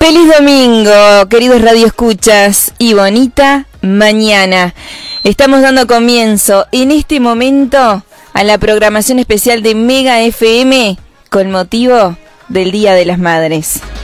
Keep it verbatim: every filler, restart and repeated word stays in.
Feliz domingo, queridos radioescuchas, y bonita mañana. Estamos dando comienzo en este momento a la programación especial de Mega F M con motivo del Día de las Madres.